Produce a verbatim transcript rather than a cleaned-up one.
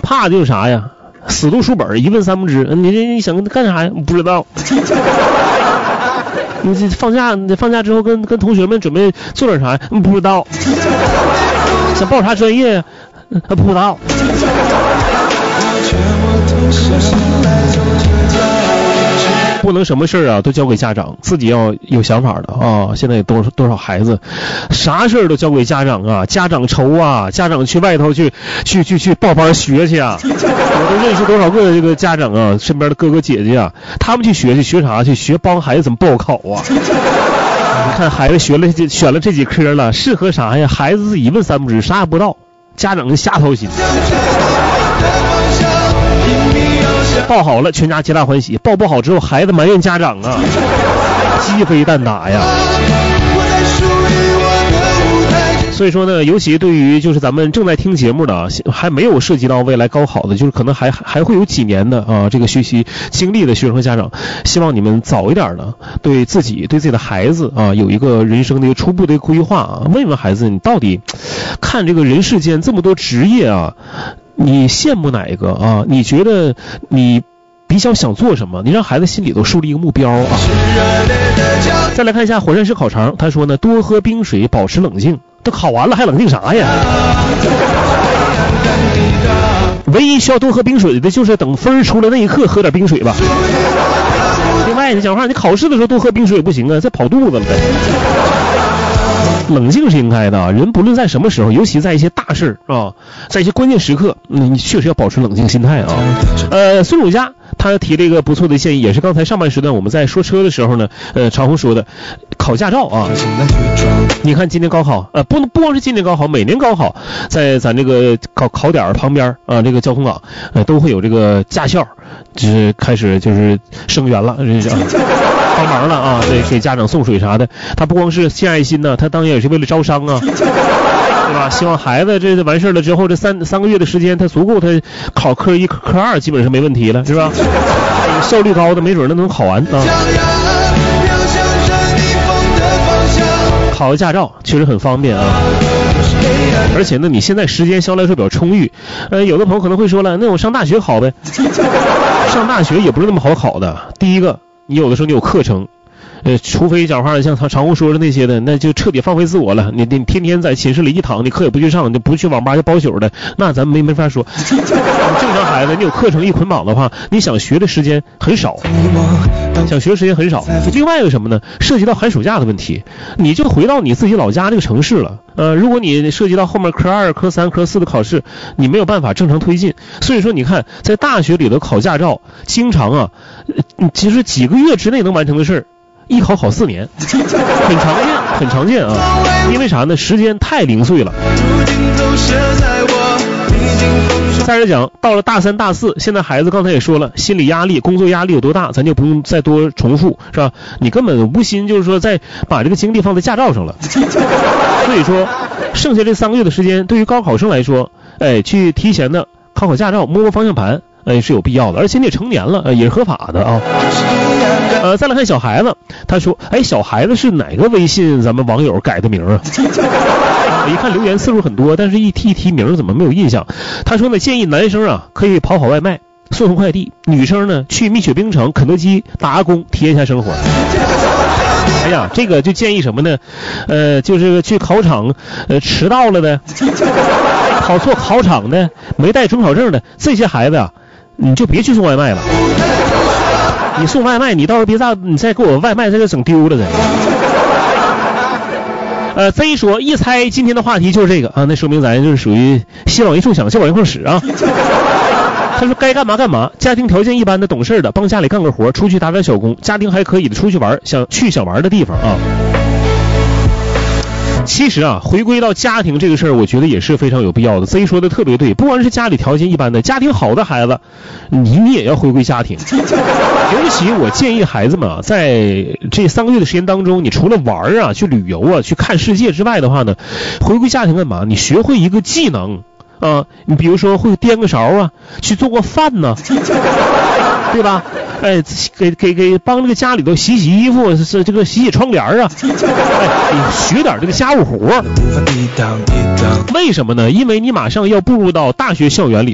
怕的就是啥呀？死读书本，一问三不知。你这你想干啥呀？不知道。你这放假，你放假之后跟跟同学们准备做点啥呀？不知道。想报啥专业呀？不知道。不能什么事儿啊都交给家长，自己要有想法的啊！现在有多少多少孩子，啥事儿都交给家长啊，家长愁啊，家长去外头去去去去报班学去啊！我都认识多少个这个家长啊，身边的哥哥姐姐啊，他们去学去学啥去？学帮孩子怎么报考啊？你看孩子学了这选了这几科了，适合啥呀？孩子自己一问三不知，啥也不知道，家长就瞎操心。报好了，全家皆大欢喜；报不好之后，孩子埋怨家长啊，鸡飞蛋打呀。所以说呢，尤其对于就是咱们正在听节目的，还没有涉及到未来高考的，就是可能还还会有几年的啊这个学习经历的学生和家长，希望你们早一点的对自己对自己的孩子啊有一个人生的一个初步的规划啊，问问孩子，你到底看这个人世间这么多职业啊。你羡慕哪一个啊？你觉得你比较想做什么？你让孩子心里头树立一个目标啊。再来看一下火山石烤肠，他说呢，多喝冰水，保持冷静。都考完了还冷静啥呀？唯一需要多喝冰水的就是等分出来那一刻喝点冰水吧。另外你讲话，你考试的时候多喝冰水也不行啊，这跑肚子了呗。冷静是应该的，人不论在什么时候，尤其在一些大事啊，在一些关键时刻，嗯，你确实要保持冷静心态啊。呃，孙鲁家他提了一个不错的建议，也是刚才上半时段我们在说车的时候呢，呃，长虹说的，考驾照啊。你看今年高考，呃，不不光是今年高考，每年高考，在咱这个考考点旁边啊，这个交通岗，呃，都会有这个驾校，就是开始就是声援了，这是啊。帮忙了啊，对，给家长送水啥的，他不光是献爱心呢，他当然也是为了招商啊，对吧？希望孩子这完事了之后，这三三个月的时间，他足够他考科一、科二，基本上没问题了，是吧？效率高的，没准他能考完啊。考个驾照确实很方便啊，而且呢，你现在时间相对来说比较充裕。呃，有的朋友可能会说了，那我上大学考呗？上大学也不是那么好考的。第一个。你有的时候你有课程，呃，除非讲话像长虹说的那些的，那就彻底放飞自我了。你你天天在寝室里一躺，你课也不去上，你不去网吧就包宿的，那咱没没法说。正常孩子，你有课程一捆绑的话，你想学的时间很少，想学的时间很少。另外一个什么呢？涉及到寒暑假的问题，你就回到你自己老家这个城市了。呃，如果你涉及到后面科二、科三、科四的考试，你没有办法正常推进。所以说，你看在大学里头考驾照，经常啊，其实几个月之内能完成的事儿，一考考四年，很常见，很常见啊。因为啥呢？时间太零碎了。再来讲，到了大三、大四，现在孩子刚才也说了，心理压力、工作压力有多大，咱就不用再多重复，是吧？你根本无心就是说再把这个精力放在驾照上了。所以说，剩下这三个月的时间，对于高考生来说，哎，去提前的考考驾照，摸摸方向盘，哎，是有必要的。而且你也成年了，呃，也是合法的啊。呃，再来看小孩子，他说，哎，小孩子是哪个微信咱们网友改的名啊？我一看留言次数很多，但是一提一提名怎么没有印象？他说呢，建议男生啊可以跑跑外卖，送送快递；女生呢去蜜雪冰城、肯德基打个工，体验一下生活。哎呀，这个就建议什么呢？呃，就是去考场呃迟到了的，跑错考场的，没带准考证的，这些孩子啊，你就别去送外卖了。你送外卖，你到时候别再你再给我外卖在这整丢了的。呃 ，Z 说一猜今天的话题就是这个啊，那说明咱就是属于心往一处想，劲往一块使啊。他说该干嘛干嘛，家庭条件一般的懂事的帮家里干个活，出去打打小工，家庭还可以的出去玩，想去想玩的地方啊。其实啊，回归到家庭这个事儿，我觉得也是非常有必要的。Z 说的特别对，不光是家里条件一般的，家庭好的孩子，你你也要回归家庭。尤其我建议孩子们啊，在这三个月的时间当中，你除了玩啊、去旅游啊、去看世界之外的话呢，回归家庭干嘛？你学会一个技能啊，你比如说会颠个勺啊，去做个饭呢、啊，对吧？哎，给给给帮这个家里头洗洗衣服，是这个洗洗窗帘啊，哎，你学点这个家务活。为什么呢？因为你马上要步入到大学校园里。